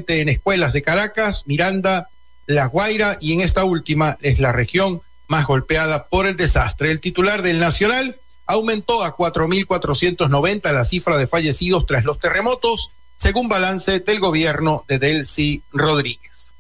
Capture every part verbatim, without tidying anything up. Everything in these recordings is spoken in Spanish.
principalmente en escuelas de Caracas, Miranda, La Guaira, y en esta última es la región más golpeada por el desastre. El titular del Nacional aumentó a cuatro mil cuatrocientos noventa la cifra de fallecidos tras los terremotos, según balance del gobierno de Delcy Rodríguez.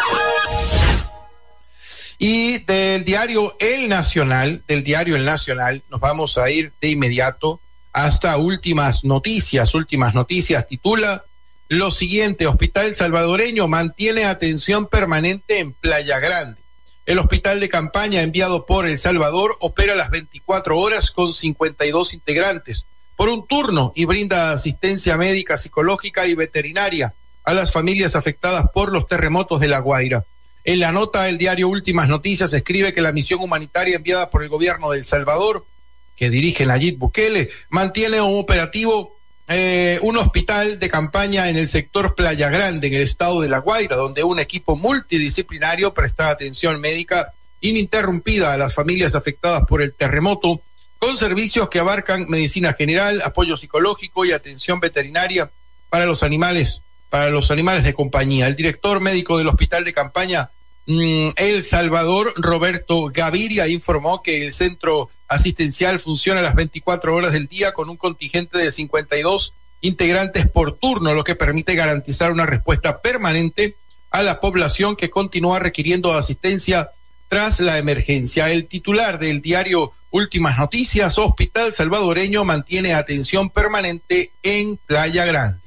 Y del diario El Nacional, del diario El Nacional, nos vamos a ir de inmediato hasta últimas noticias. Últimas noticias titula lo siguiente: Hospital Salvadoreño mantiene atención permanente en Playa Grande. El hospital de campaña enviado por El Salvador opera las veinticuatro horas con cincuenta y dos integrantes por un turno y brinda asistencia médica, psicológica y veterinaria a las familias afectadas por los terremotos de La Guaira. En la nota, el diario Últimas Noticias escribe que la misión humanitaria enviada por el gobierno de El Salvador, que dirige Nayib Bukele, mantiene un operativo, eh, un hospital de campaña en el sector Playa Grande, en el estado de La Guaira, donde un equipo multidisciplinario presta atención médica ininterrumpida a las familias afectadas por el terremoto, con servicios que abarcan medicina general, apoyo psicológico y atención veterinaria para los animales, para los animales de compañía. El director médico del hospital de campaña mmm, El Salvador, Roberto Gaviria, informó que el centro asistencial funciona a las veinticuatro horas del día con un contingente de cincuenta y dos integrantes por turno, lo que permite garantizar una respuesta permanente a la población que continúa requiriendo asistencia tras la emergencia. El titular del diario Últimas Noticias: Hospital Salvadoreño mantiene atención permanente en Playa Grande.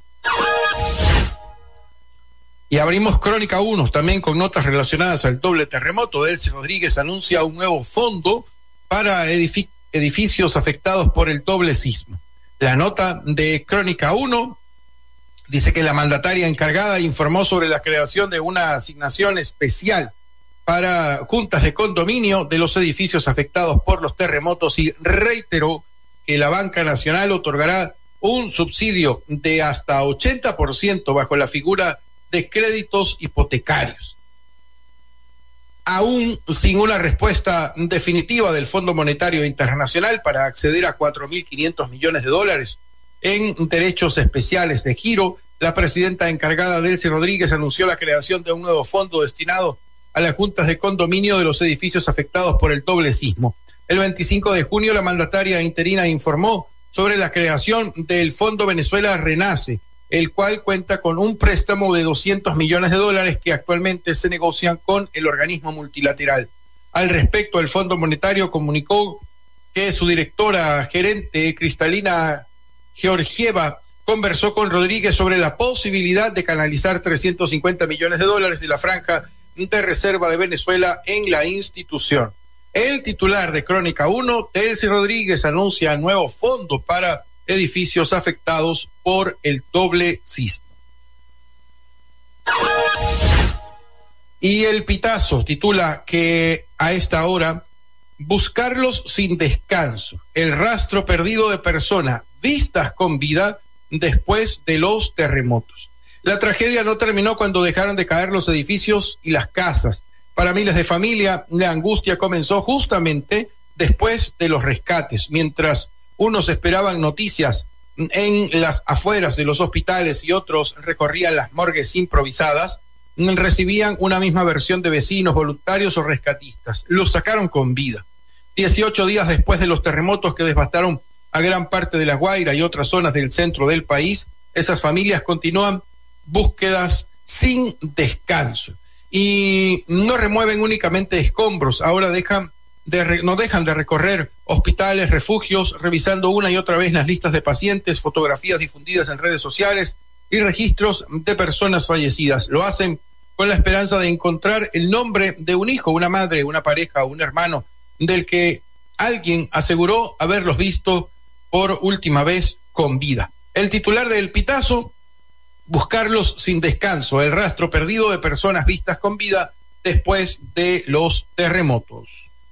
Y abrimos Crónica uno también con notas relacionadas al doble terremoto. Delcy Rodríguez anuncia un nuevo fondo para edific- edificios afectados por el doble sismo. La nota de Crónica uno dice que la mandataria encargada informó sobre la creación de una asignación especial para juntas de condominio de los edificios afectados por los terremotos y reiteró que la Banca Nacional otorgará un subsidio de hasta ochenta por ciento bajo la figura de créditos hipotecarios. Aún sin una respuesta definitiva del Fondo Monetario Internacional para acceder a cuatro mil quinientos millones de dólares en derechos especiales de giro, la presidenta encargada Delcy Rodríguez anunció la creación de un nuevo fondo destinado a las juntas de condominio de los edificios afectados por el doble sismo. El veinticinco de junio, la mandataria interina informó sobre la creación del Fondo Venezuela Renace, el cual cuenta con un préstamo de doscientos millones de dólares que actualmente se negocian con el organismo multilateral. Al respecto, el Fondo Monetario comunicó que su directora gerente, Cristalina Georgieva, conversó con Rodríguez sobre la posibilidad de canalizar trescientos cincuenta millones de dólares de la franja de reserva de Venezuela en la institución. El titular de Crónica uno, Delcy Rodríguez, anuncia nuevo fondo para edificios afectados por el doble sismo. Y el Pitazo titula que a esta hora, buscarlos sin descanso, el rastro perdido de personas vistas con vida después de los terremotos. La tragedia no terminó cuando dejaron de caer los edificios y las casas. Para miles de familias, la angustia comenzó justamente después de los rescates, mientras unos esperaban noticias en las afueras de los hospitales y otros recorrían las morgues improvisadas, recibían una misma versión de vecinos, voluntarios o rescatistas. Los sacaron con vida. dieciocho días después de los terremotos que devastaron a gran parte de La Guaira y otras zonas del centro del país, esas familias continúan búsquedas sin descanso. Y no remueven únicamente escombros, ahora dejan de re, no dejan de recorrer hospitales, refugios, revisando una y otra vez las listas de pacientes, fotografías difundidas en redes sociales y registros de personas fallecidas. Lo hacen con la esperanza de encontrar el nombre de un hijo, una madre, una pareja, un hermano, del que alguien aseguró haberlos visto por última vez con vida. El titular del Pitazo: buscarlos sin descanso, el rastro perdido de personas vistas con vida después de los terremotos.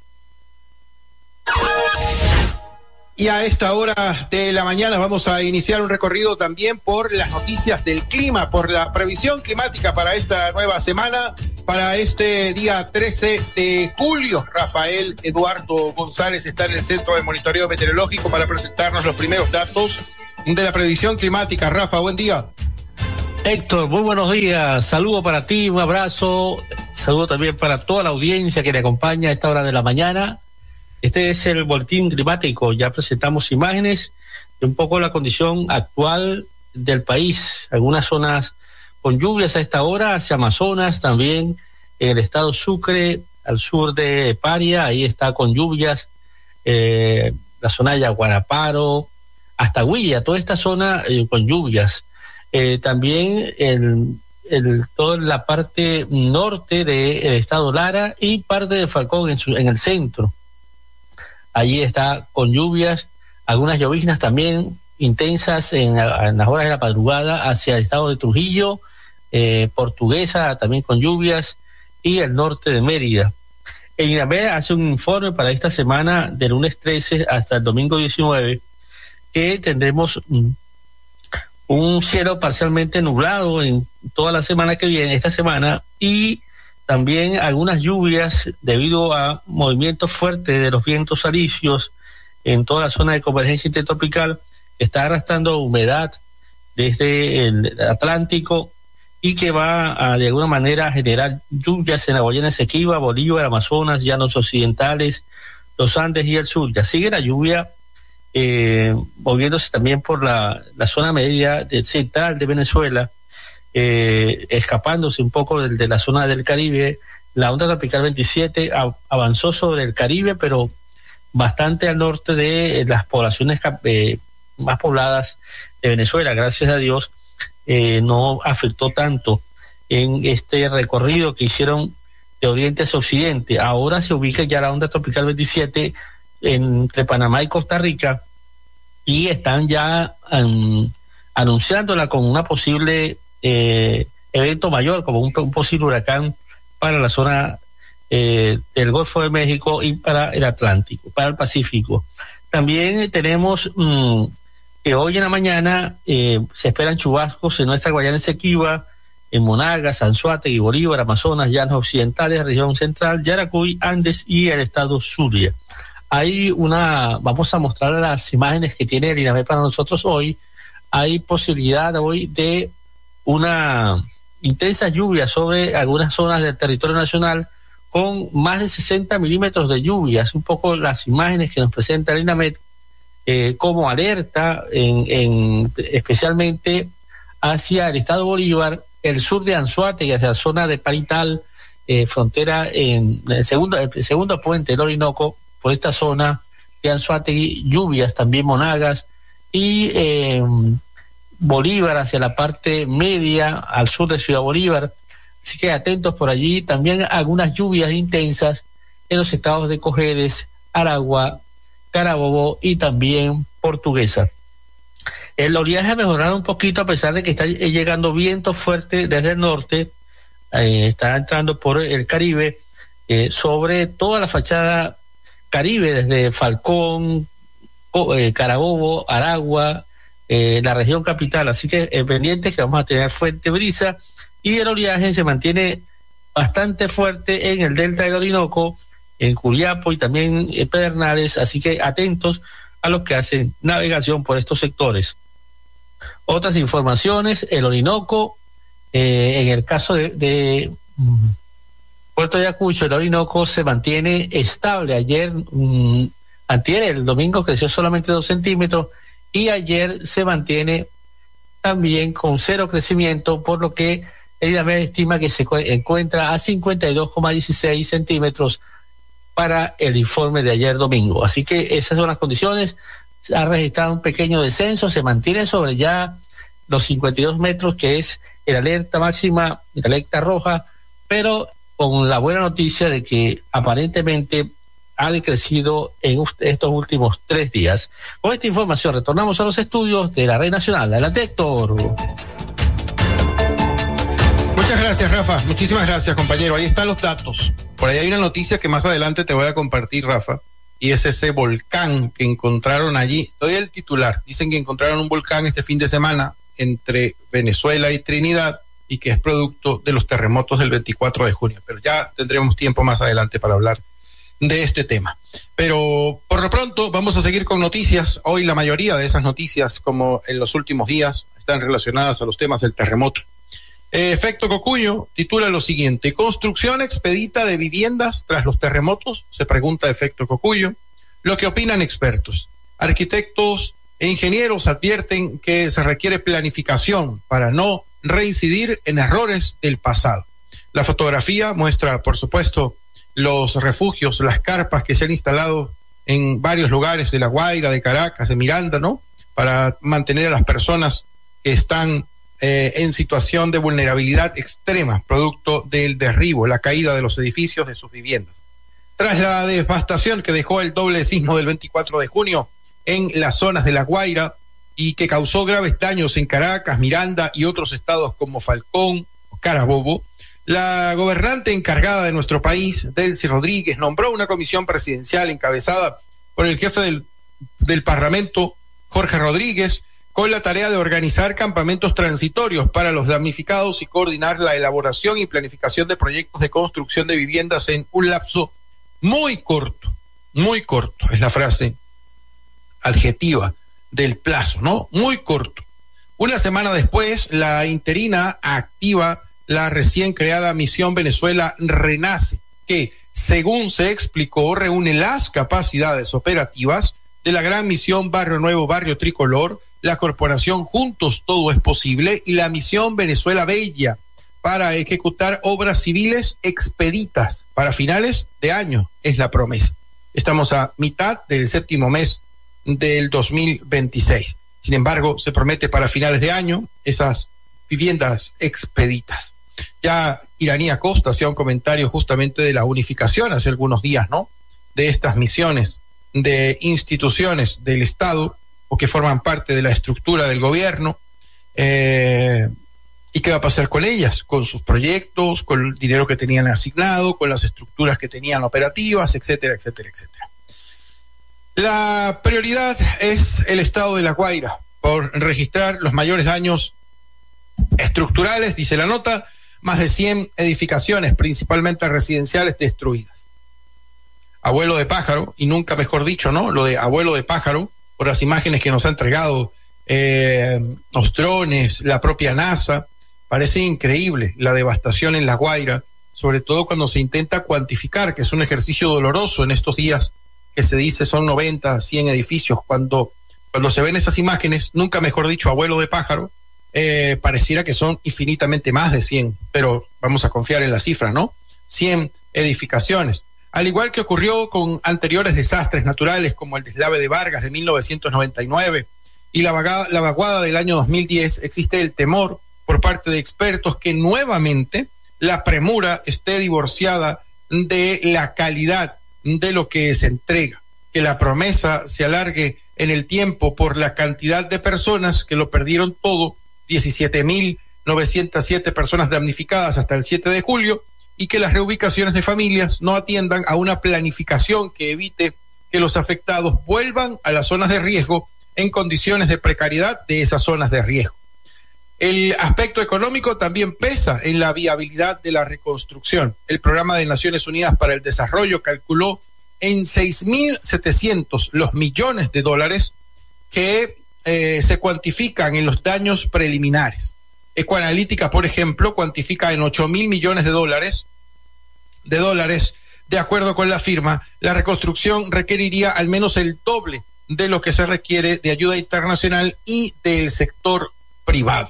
Y a esta hora de la mañana vamos a iniciar un recorrido también por las noticias del clima, por la previsión climática para esta nueva semana, para este día trece de julio. Rafael Eduardo González está en el Centro de Monitoreo Meteorológico para presentarnos los primeros datos de la previsión climática. Rafa, buen día. Héctor, muy buenos días. Saludo para ti, un abrazo. Saludo también para toda la audiencia que le acompaña a esta hora de la mañana. Este es el boletín climático. Ya presentamos imágenes de un poco la condición actual del país. Algunas zonas con lluvias a esta hora, hacia Amazonas, también en el estado Sucre, al sur de Paria, ahí está con lluvias. Eh, la zona de Yaguaraparo, hasta Huilla, toda esta zona eh, con lluvias. Eh, también el, el, toda la parte norte del estado Lara y parte de Falcón en, su, en el centro. Allí está con lluvias, algunas lloviznas también intensas en, en las horas de la madrugada hacia el estado de Trujillo, eh, Portuguesa también con lluvias y el norte de Mérida. El INAMED hace un informe para esta semana del lunes trece hasta el domingo diecinueve que tendremos um, un cielo parcialmente nublado en toda la semana que viene, esta semana, y también algunas lluvias debido a movimientos fuertes de los vientos alisios en toda la zona de convergencia intertropical, que está arrastrando humedad desde el Atlántico y que va a de alguna manera a generar lluvias en la Guayana Esequiba, Bolívar, Amazonas, Llanos Occidentales, los Andes y el sur. Ya sigue la lluvia eh, moviéndose también por la, la zona media de, central de Venezuela, eh, escapándose un poco de, de la zona del Caribe. La onda tropical veintisiete a, avanzó sobre el Caribe, pero bastante al norte de las poblaciones eh, más pobladas de Venezuela, gracias a Dios. Eh, no afectó tanto en este recorrido que hicieron de oriente hacia occidente. Ahora se ubica ya la onda tropical veintisiete entre Panamá y Costa Rica y están ya um, anunciándola como una posible eh, evento mayor, como un, un posible huracán para la zona eh, del Golfo de México y para el Atlántico, para el Pacífico. También tenemos um, que hoy en la mañana eh, se esperan chubascos en nuestra Guayana Esequiba, en Monagas, Anzoátegui, Bolívar, Amazonas, Llanos Occidentales, región central, Yaracuy, Andes y el estado Zulia. Hay una, vamos a mostrar las imágenes que tiene el INAMED para nosotros hoy. Hay posibilidad hoy de una intensa lluvia sobre algunas zonas del territorio nacional con más de sesenta milímetros de lluvia. Es un poco las imágenes que nos presenta el INAMED Eh, como alerta, en, en, especialmente hacia el estado Bolívar, el sur de Anzoátegui, hacia la zona de Parital, eh, frontera en el segundo, el segundo puente del Orinoco, por esta zona de Anzoátegui, lluvias también Monagas, y eh, Bolívar hacia la parte media, al sur de Ciudad Bolívar. Así que atentos por allí. También algunas lluvias intensas en los estados de Cojedes, Aragua, Carabobo y también Portuguesa. El oleaje ha mejorado un poquito a pesar de que está llegando viento fuerte desde el norte, eh, está entrando por el Caribe, eh, sobre toda la fachada Caribe, desde Falcón, eh, Carabobo, Aragua, eh, la región capital. Así que eh, pendientes que vamos a tener fuerte brisa y el oleaje se mantiene bastante fuerte en el delta del Orinoco, en Curiapo y también en Pedernales, así que atentos a los que hacen navegación por estos sectores. Otras informaciones, el Orinoco, eh, en el caso de, de um, Puerto Ayacucho, el Orinoco se mantiene estable. Ayer, um, antier, el domingo creció solamente dos centímetros y ayer se mantiene también con cero crecimiento, por lo que el INAMED estima que se encuentra a cincuenta y dos coma dieciséis centímetros para el informe de ayer domingo. Así que esas son las condiciones. Ha registrado un pequeño descenso, se mantiene sobre ya los cincuenta y dos metros, que es el alerta máxima, la alerta roja, pero con la buena noticia de que aparentemente ha decrecido en estos últimos tres días. Con esta información retornamos a los estudios de la Red Nacional. Adelante, Héctor. Muchas gracias, Rafa. Muchísimas gracias, compañero. Ahí están los datos. Por ahí hay una noticia que más adelante te voy a compartir, Rafa, y es ese volcán que encontraron allí. Doy el titular. Dicen que encontraron un volcán este fin de semana entre Venezuela y Trinidad y que es producto de los terremotos del veinticuatro de junio. Pero ya tendremos tiempo más adelante para hablar de este tema. Pero por lo pronto vamos a seguir con noticias. Hoy la mayoría de esas noticias, como en los últimos días, están relacionadas a los temas del terremoto Eh, Efecto Cocuyo titula lo siguiente: construcción expedita de viviendas tras los terremotos, se pregunta Efecto Cocuyo. Lo que opinan expertos. Arquitectos e ingenieros advierten que se requiere planificación para no reincidir en errores del pasado. La fotografía muestra, por supuesto, los refugios, las carpas que se han instalado en varios lugares de La Guaira, de Caracas, de Miranda, ¿no? Para mantener a las personas que están eh, en situación de vulnerabilidad extrema, producto del derribo, la caída de los edificios de sus viviendas. Tras la devastación que dejó el doble sismo del veinticuatro de junio en las zonas de La Guaira y que causó graves daños en Caracas, Miranda y otros estados como Falcón o Carabobo, la gobernante encargada de nuestro país, Delcy Rodríguez, nombró una comisión presidencial encabezada por el jefe del, del Parlamento, Jorge Rodríguez, con la tarea de organizar campamentos transitorios para los damnificados y coordinar la elaboración y planificación de proyectos de construcción de viviendas en un lapso muy corto, muy corto, es la frase adjetiva del plazo, ¿no? Muy corto. Una semana después, la interina activa la recién creada Misión Venezuela Renace, que, según se explicó, reúne las capacidades operativas de la gran misión Barrio Nuevo, Barrio Tricolor, la corporación Juntos Todo es Posible y la misión Venezuela Bella, para ejecutar obras civiles expeditas para finales de año, es la promesa. Estamos a mitad del séptimo mes del dos mil veintiséis. Sin embargo, se promete para finales de año esas viviendas expeditas. Ya Iraní Acosta hacía un comentario justamente de la unificación hace algunos días, ¿no? De estas misiones de instituciones del Estado o que forman parte de la estructura del gobierno. Eh, ¿Y qué va a pasar con ellas? Con sus proyectos, con el dinero que tenían asignado, con las estructuras que tenían operativas, etcétera, etcétera, etcétera. La prioridad es el estado de La Guaira, por registrar los mayores daños estructurales, dice la nota, más de cien edificaciones, principalmente residenciales, destruidas. Abuelo de pájaro, y nunca mejor dicho, ¿no? Lo de abuelo de pájaro, por las imágenes que nos ha entregado eh, los drones, la propia NASA. Parece increíble la devastación en La Guaira, sobre todo cuando se intenta cuantificar, que es un ejercicio doloroso en estos días que se dice son noventa, cien edificios. Cuando, cuando se ven esas imágenes, nunca mejor dicho, abuelo de pájaro, eh, pareciera que son infinitamente más de cien, pero vamos a confiar en la cifra, ¿no? cien edificaciones. Al igual que ocurrió con anteriores desastres naturales como el deslave de Vargas de mil novecientos noventa y nueve y la, vaga, la vaguada del año dos mil diez, existe el temor por parte de expertos que nuevamente la premura esté divorciada de la calidad de lo que se entrega, que la promesa se alargue en el tiempo por la cantidad de personas que lo perdieron todo, diecisiete mil novecientas siete personas damnificadas hasta el siete de julio, y que las reubicaciones de familias no atiendan a una planificación que evite que los afectados vuelvan a las zonas de riesgo en condiciones de precariedad de esas zonas de riesgo. El aspecto económico también pesa en la viabilidad de la reconstrucción. El Programa de Naciones Unidas para el Desarrollo calculó en seis mil setecientos los millones de dólares que eh, se cuantifican en los daños preliminares. Ecoanalítica, por ejemplo, cuantifica en ocho mil millones de dólares, de dólares. De acuerdo con la firma, la reconstrucción requeriría al menos el doble de lo que se requiere de ayuda internacional y del sector privado.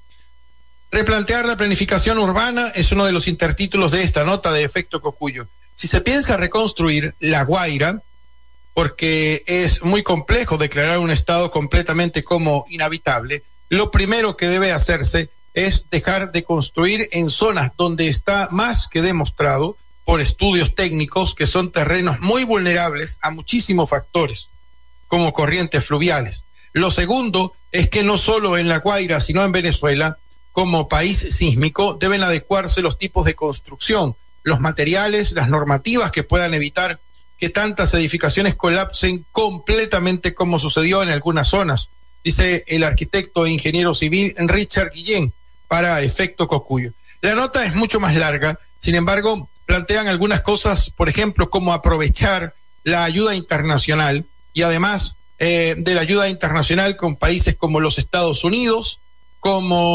Replantear la planificación urbana es uno de los intertítulos de esta nota de Efecto Cocuyo. Si se piensa reconstruir La Guaira, porque es muy complejo declarar un estado completamente como inhabitable, lo primero que debe hacerse es dejar de construir en zonas donde está más que demostrado por estudios técnicos que son terrenos muy vulnerables a muchísimos factores, como corrientes fluviales. Lo segundo es que no solo en La Guaira, sino en Venezuela, como país sísmico, deben adecuarse los tipos de construcción, los materiales, las normativas que puedan evitar que tantas edificaciones colapsen completamente como sucedió en algunas zonas, dice el arquitecto e ingeniero civil Richard Guillén para Efecto Cocuyo. La nota es mucho más larga, sin embargo, plantean algunas cosas, por ejemplo, como aprovechar la ayuda internacional y además eh, de la ayuda internacional con países como los Estados Unidos, como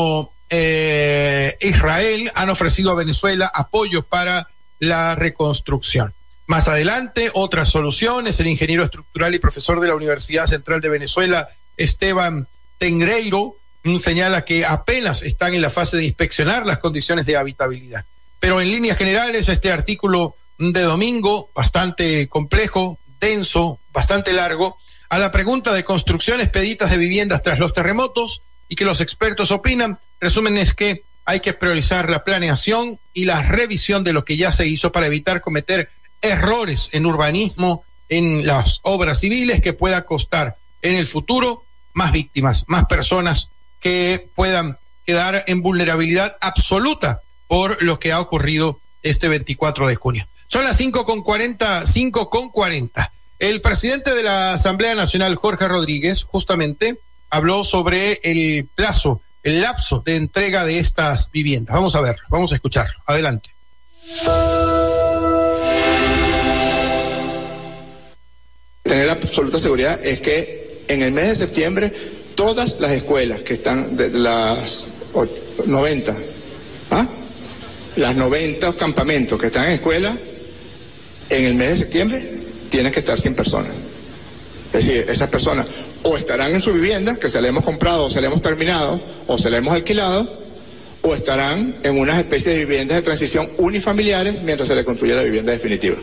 eh, Israel han ofrecido a Venezuela apoyo para la reconstrucción. Más adelante, otras soluciones. El ingeniero estructural y profesor de la Universidad Central de Venezuela, Esteban Tengreiro, señala que apenas están en la fase de inspeccionar las condiciones de habitabilidad. Pero en líneas generales, este artículo de domingo, bastante complejo, denso, bastante largo, a la pregunta de construcción expeditas de viviendas tras los terremotos y que los expertos opinan, resumen es que hay que priorizar la planeación y la revisión de lo que ya se hizo para evitar cometer errores en urbanismo, en las obras civiles que pueda costar en el futuro más víctimas, más personas que puedan quedar en vulnerabilidad absoluta por lo que ha ocurrido este veinticuatro de junio. Son las cinco con cuarenta, cinco con cuarenta. El presidente de la Asamblea Nacional, Jorge Rodríguez, justamente habló sobre el plazo, el lapso de entrega de estas viviendas. Vamos a verlo, vamos a escucharlo. Adelante. Tener la absoluta seguridad es que en el mes de septiembre todas las escuelas que están de las noventa, ¿ah? las noventa campamentos que están en escuela, en el mes de septiembre tienen que estar cien personas. Es decir, esas personas o estarán en su vivienda, que se la hemos comprado o se la hemos terminado o se la hemos alquilado, o estarán en una especie de viviendas de transición unifamiliares mientras se le construye la vivienda definitiva.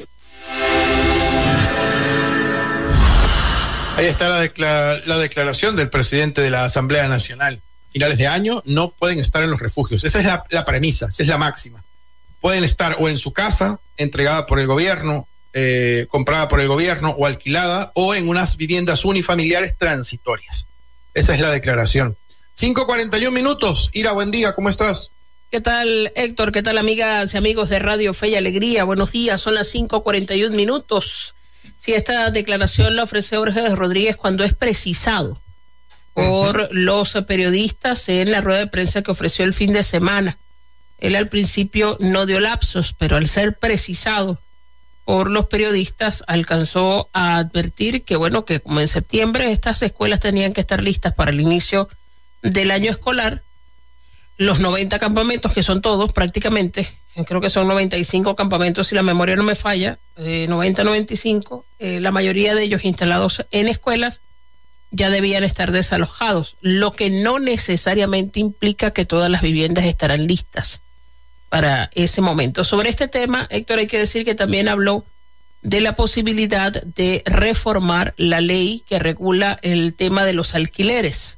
Ahí está la, declara- la declaración del presidente de la Asamblea Nacional. Finales de año no pueden estar en los refugios. Esa es la, la premisa, esa es la máxima. Pueden estar o en su casa, entregada por el gobierno, eh, comprada por el gobierno o alquilada, o en unas viviendas unifamiliares transitorias. Esa es la declaración. cinco cuarenta y uno minutos. Ira, buen día, ¿cómo estás? ¿Qué tal, Héctor? ¿Qué tal, amigas y amigos de Radio Fe y Alegría? Buenos días, son las cinco cuarenta y uno minutos. Sí, esta declaración la ofrece Jorge Rodríguez cuando es precisado por uh-huh. los periodistas en la rueda de prensa que ofreció el fin de semana. Él al principio no dio lapsos, pero al ser precisado por los periodistas alcanzó a advertir que, bueno, que como en septiembre estas escuelas tenían que estar listas para el inicio del año escolar. Los noventa campamentos, que son todos prácticamente, creo que son noventa y cinco campamentos, si la memoria no me falla, eh, noventa, noventa y cinco, eh, la mayoría de ellos instalados en escuelas, ya debían estar desalojados, lo que no necesariamente implica que todas las viviendas estarán listas para ese momento. Sobre este tema, Héctor, hay que decir que también habló de la posibilidad de reformar la ley que regula el tema de los alquileres,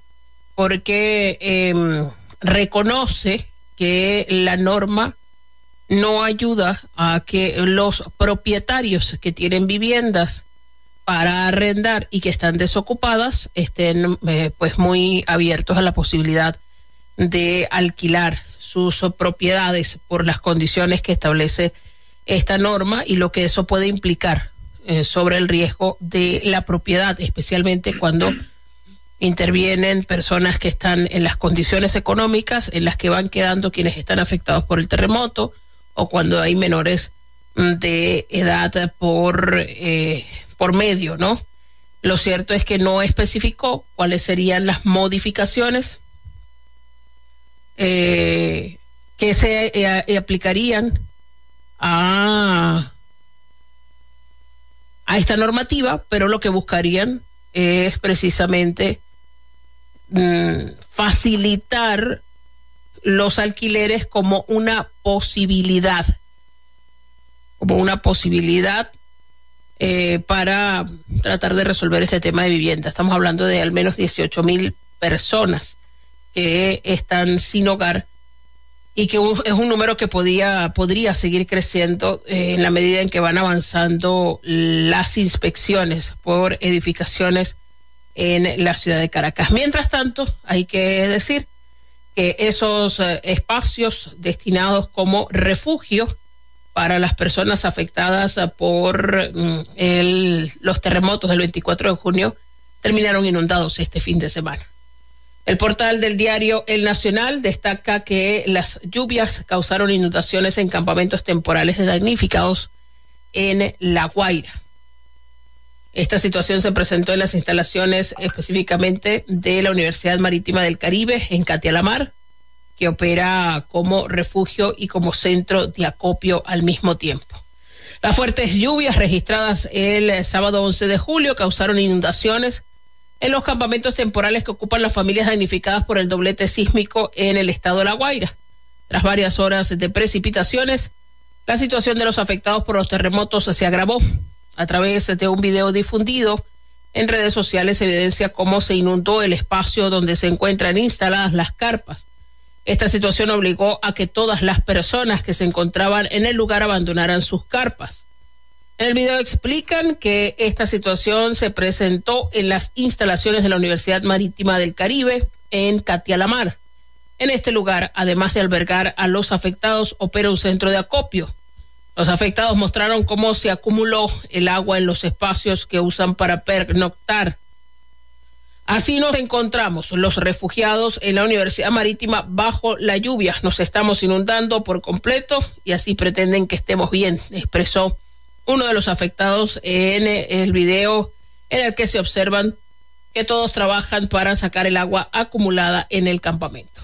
porque eh, reconoce que la norma no ayuda a que los propietarios que tienen viviendas para arrendar y que están desocupadas estén eh, pues muy abiertos a la posibilidad de alquilar sus propiedades por las condiciones que establece esta norma y lo que eso puede implicar eh, sobre el riesgo de la propiedad, especialmente cuando intervienen personas que están en las condiciones económicas en las que van quedando quienes están afectados por el terremoto, o cuando hay menores de edad por, eh, por medio, ¿no? Lo cierto es que no especificó cuáles serían las modificaciones eh, que se eh, aplicarían a, a esta normativa, pero lo que buscarían es precisamente mm, facilitar los alquileres como una posibilidad, como una posibilidad eh, para tratar de resolver este tema de vivienda. Estamos hablando de al menos dieciocho mil personas que están sin hogar y que un, es un número que podía, podría seguir creciendo eh, en la medida en que van avanzando las inspecciones por edificaciones en la ciudad de Caracas. Mientras tanto, hay que decir que esos eh, espacios destinados como refugio para las personas afectadas uh, por mm, el, los terremotos del veinticuatro de junio terminaron inundados este fin de semana. El portal del diario El Nacional destaca que las lluvias causaron inundaciones en campamentos temporales de damnificados en La Guaira. Esta situación se presentó en las instalaciones específicamente de la Universidad Marítima del Caribe en Catia la Mar, que opera como refugio y como centro de acopio al mismo tiempo. Las fuertes lluvias registradas el sábado once de julio causaron inundaciones en los campamentos temporales que ocupan las familias damnificadas por el doblete sísmico en el estado de La Guaira. Tras varias horas de precipitaciones, la situación de los afectados por los terremotos se agravó. A través de un video difundido en redes sociales se evidencia cómo se inundó el espacio donde se encuentran instaladas las carpas. Esta situación obligó a que todas las personas que se encontraban en el lugar abandonaran sus carpas. En el video explican que esta situación se presentó en las instalaciones de la Universidad Marítima del Caribe en Catialamar. En este lugar, además de albergar a los afectados, opera un centro de acopio. Los afectados mostraron cómo se acumuló el agua en los espacios que usan para pernoctar. Así nos encontramos los refugiados en la Universidad Marítima bajo la lluvia. Nos estamos inundando por completo y así pretenden que estemos bien, expresó uno de los afectados en el video en el que se observan que todos trabajan para sacar el agua acumulada en el campamento.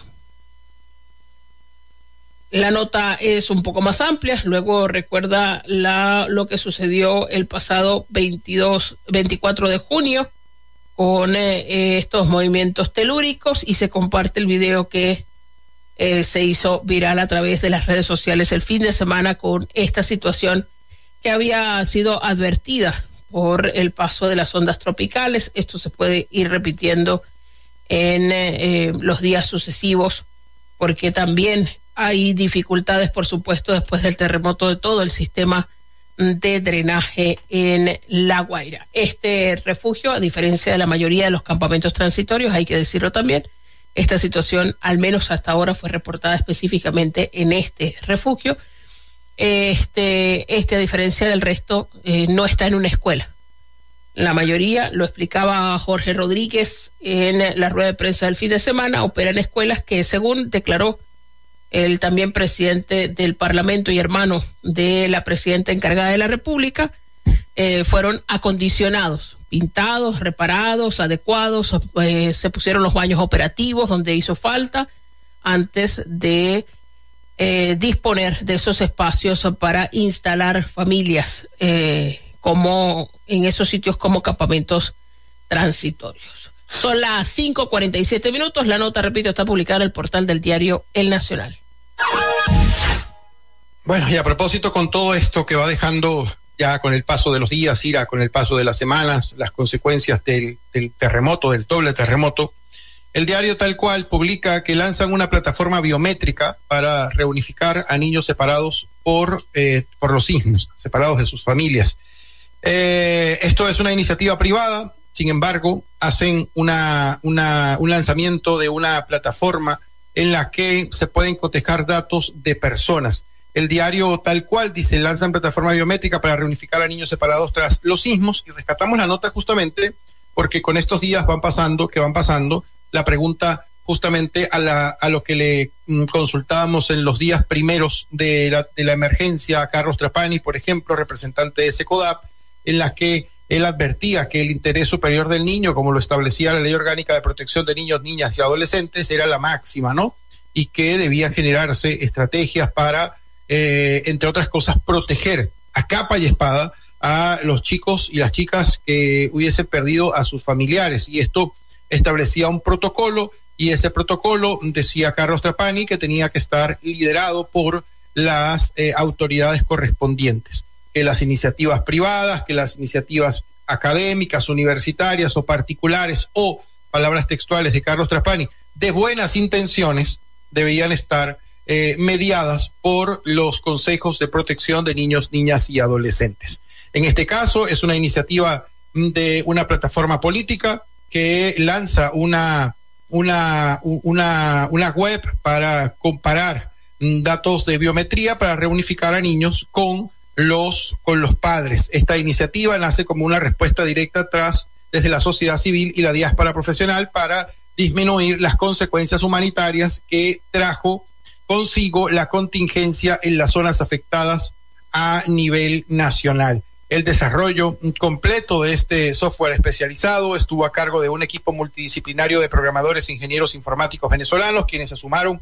La nota es un poco más amplia, luego recuerda la, lo que sucedió el pasado veintidós, veinticuatro de junio con eh, estos movimientos telúricos y se comparte el video que eh, se hizo viral a través de las redes sociales el fin de semana con esta situación que había sido advertida por el paso de las ondas tropicales. Esto se puede ir repitiendo en eh, los días sucesivos porque también hay dificultades, por supuesto, después del terremoto de todo el sistema de drenaje en La Guaira. Este refugio, a diferencia de la mayoría de los campamentos transitorios, hay que decirlo también, esta situación, al menos hasta ahora, fue reportada específicamente en este refugio. Este, este a diferencia del resto, eh, no está en una escuela. La mayoría, lo explicaba Jorge Rodríguez en la rueda de prensa del fin de semana, opera en escuelas que, según declaró el también presidente del Parlamento y hermano de la presidenta encargada de la República, eh, fueron acondicionados, pintados, reparados, adecuados, eh, se pusieron los baños operativos donde hizo falta antes de eh, disponer de esos espacios para instalar familias eh, como en esos sitios como campamentos transitorios. Son las cinco cuarenta y siete minutos, la nota, repito, está publicada en el portal del diario El Nacional. Bueno, y a propósito con todo esto que va dejando ya con el paso de los días, Ira, con el paso de las semanas, las consecuencias del, del terremoto, del doble terremoto, el diario Tal Cual publica que lanzan una plataforma biométrica para reunificar a niños separados por, eh, por los sismos, separados de sus familias. Eh, esto es una iniciativa privada, sin embargo, hacen una, una, un lanzamiento de una plataforma en la que se pueden cotejar datos de personas. El diario Tal Cual dice, lanzan plataforma biométrica para reunificar a niños separados tras los sismos, y rescatamos la nota justamente porque con estos días van pasando, que van pasando, la pregunta justamente a, la, a lo que le mm, consultábamos en los días primeros de la, de la emergencia a Carlos Trapani, por ejemplo, representante de SECODAP, en la que él advertía que el interés superior del niño, como lo establecía la Ley Orgánica de Protección de Niños, Niñas y Adolescentes, era la máxima, ¿no? Y que debían generarse estrategias para, eh, entre otras cosas, proteger a capa y espada a los chicos y las chicas que hubiesen perdido a sus familiares. Y esto establecía un protocolo, y ese protocolo, decía Carlos Trapani, que tenía que estar liderado por las eh, autoridades correspondientes. Que las iniciativas privadas, que las iniciativas académicas, universitarias o particulares, o, palabras textuales de Carlos Trapani, de buenas intenciones, debían estar eh, mediadas por los consejos de protección de niños, niñas y adolescentes. En este caso es una iniciativa de una plataforma política que lanza una, una, una, una web para comparar datos de biometría para reunificar a niños con los con los padres. Esta iniciativa nace como una respuesta directa tras desde la sociedad civil y la diáspora profesional para disminuir las consecuencias humanitarias que trajo consigo la contingencia en las zonas afectadas a nivel nacional. El desarrollo completo de este software especializado estuvo a cargo de un equipo multidisciplinario de programadores e ingenieros informáticos venezolanos, quienes se sumaron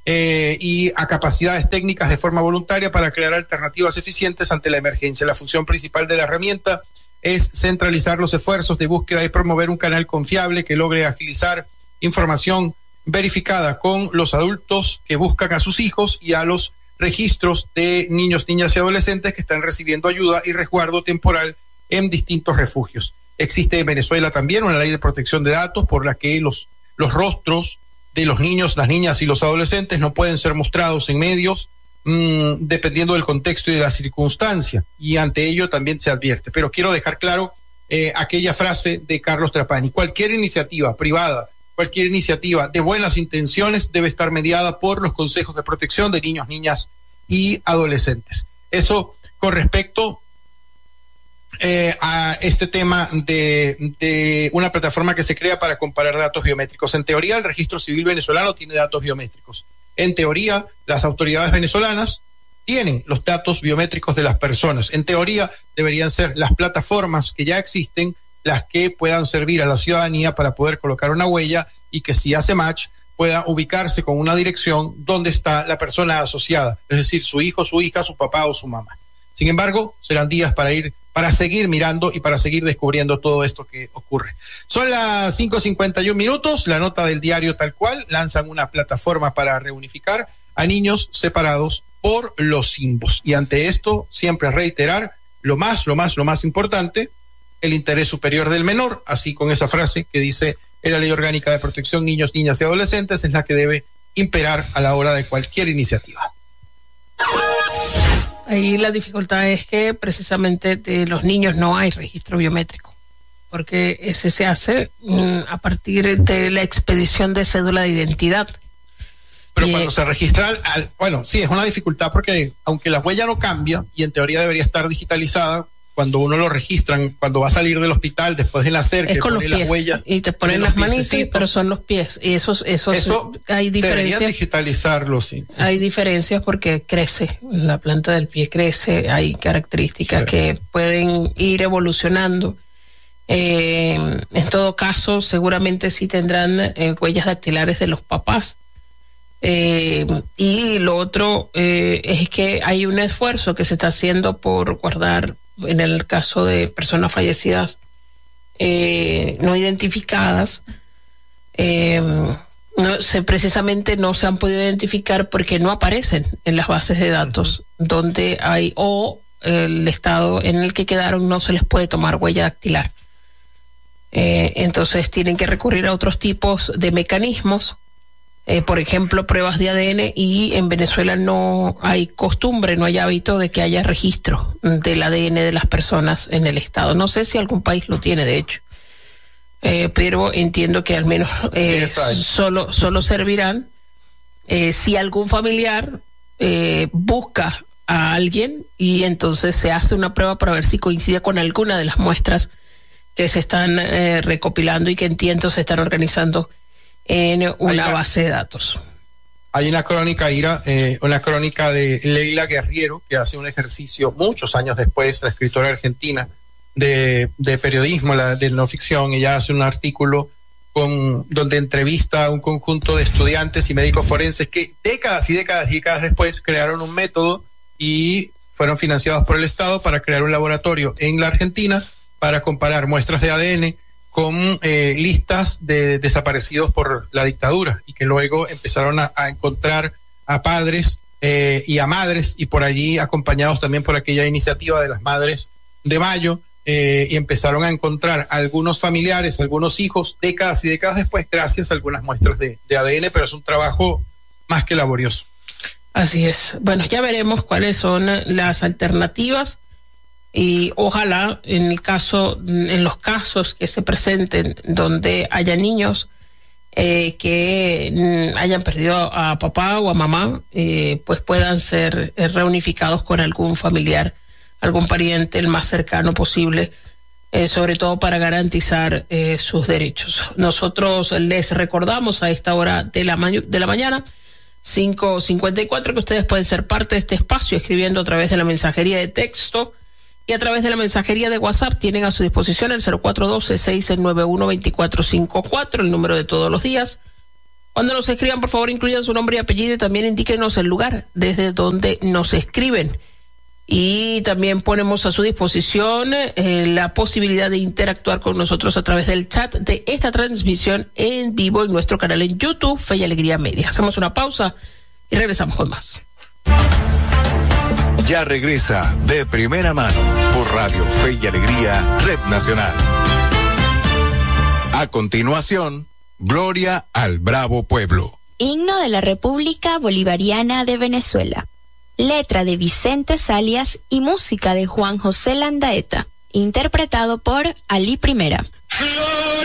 eh, y a capacidades técnicas de forma voluntaria para crear alternativas eficientes ante la emergencia. La función principal de la herramienta es centralizar los esfuerzos de búsqueda y promover un canal confiable que logre agilizar información verificada con los adultos que buscan a sus hijos y a los registros de niños, niñas y adolescentes que están recibiendo ayuda y resguardo temporal en distintos refugios. Existe en Venezuela también una ley de protección de datos por la que los, los rostros de los niños, las niñas y los adolescentes no pueden ser mostrados en medios mmm, dependiendo del contexto y de la circunstancia, y ante ello también se advierte. Pero quiero dejar claro eh, aquella frase de Carlos Trapani: cualquier iniciativa privada, cualquier iniciativa de buenas intenciones debe estar mediada por los consejos de protección de niños, niñas y adolescentes. Eso con respecto eh, a este tema de, de una plataforma que se crea para comparar datos biométricos. En teoría, el registro civil venezolano tiene datos biométricos. En teoría, las autoridades venezolanas tienen los datos biométricos de las personas. En teoría, deberían ser las plataformas que ya existen las que puedan servir a la ciudadanía para poder colocar una huella y que si hace match pueda ubicarse con una dirección donde está la persona asociada, es decir, su hijo, su hija, su papá o su mamá. Sin embargo, serán días para ir, para seguir mirando y para seguir descubriendo todo esto que ocurre. Son las cinco cincuenta y un minutos, la nota del diario Tal Cual: lanzan una plataforma para reunificar a niños separados por los simbos. Y ante esto, siempre reiterar lo más, lo más, lo más importante: el interés superior del menor, así con esa frase que dice en la Ley Orgánica de Protección Niños, Niñas y Adolescentes, es la que debe imperar a la hora de cualquier iniciativa. Ahí la dificultad es que precisamente de los niños no hay registro biométrico, porque ese se hace mm, a partir de la expedición de cédula de identidad. Pero y cuando eh, se registra, al, bueno, sí, es una dificultad porque aunque la huella no cambia y en teoría debería estar digitalizada, cuando uno lo registran, cuando va a salir del hospital después de nacer, es que con pone los pies, las huellas y te ponen las manitas, pero son los pies. Y esos, esos, eso hay deberían diferencias. digitalizarlo, sí. Hay diferencias porque crece, la planta del pie crece, hay características sí. que pueden ir evolucionando. Eh, en todo caso, seguramente sí tendrán eh, huellas dactilares de los papás. Eh, y lo otro eh, es que hay un esfuerzo que se está haciendo por guardar, en el caso de personas fallecidas eh, no identificadas, eh, no, se, precisamente no se han podido identificar porque no aparecen en las bases de datos uh-huh. donde hay, o el estado en el que quedaron no se les puede tomar huella dactilar. Eh, entonces tienen que recurrir a otros tipos de mecanismos. Eh, por ejemplo, pruebas de A D N, y en Venezuela no hay costumbre, no hay hábito de que haya registro del A D N de las personas en el Estado. No sé si algún país lo tiene, de hecho, eh, pero entiendo que al menos eh, sí, solo, solo servirán eh, si algún familiar eh, busca a alguien y entonces se hace una prueba para ver si coincide con alguna de las muestras que se están eh, recopilando y que entiendo se están organizando en una, una base de datos. Hay una crónica, Ira, eh, una crónica de Leila Guerriero, que hace un ejercicio muchos años después, la escritora argentina de, de periodismo, la, de no ficción. Ella hace un artículo con, donde entrevista a un conjunto de estudiantes y médicos forenses que décadas y décadas y décadas después crearon un método y fueron financiados por el Estado para crear un laboratorio en la Argentina para comparar muestras de A D N con eh, listas de desaparecidos por la dictadura, y que luego empezaron a, a encontrar a padres eh, y a madres, y por allí acompañados también por aquella iniciativa de las Madres de Mayo, eh, y empezaron a encontrar algunos familiares, algunos hijos, décadas y décadas después, gracias a algunas muestras de, de A D N, pero es un trabajo más que laborioso. Así es. Bueno, ya veremos cuáles son las alternativas. Y ojalá en el caso, en los casos que se presenten donde haya niños eh, que hayan perdido a papá o a mamá, eh, pues puedan ser eh, reunificados con algún familiar, algún pariente el más cercano posible, eh, sobre todo para garantizar eh, sus derechos. Nosotros les recordamos a esta hora de la, ma- de la mañana, cinco cincuenta y cuatro, que ustedes pueden ser parte de este espacio escribiendo a través de la mensajería de texto y a través de la mensajería de WhatsApp. Tienen a su disposición el cero cuatro uno dos, seis nueve uno, dos cuatro cinco cuatro, el número de todos los días, Cuando nos escriban, por favor, incluyan su nombre y apellido y también indíquenos el lugar desde donde nos escriben. Y también ponemos a su disposición eh, la posibilidad de interactuar con nosotros a través del chat de esta transmisión en vivo en nuestro canal en YouTube, Fe y Alegría Media. Hacemos una pausa y regresamos con más. Ya regresa De Primera Mano por Radio Fe y Alegría, Red Nacional. A continuación, Gloria al Bravo Pueblo. Himno de la República Bolivariana de Venezuela. Letra de Vicente Salias y música de Juan José Landaeta. Interpretado por Ali Primera.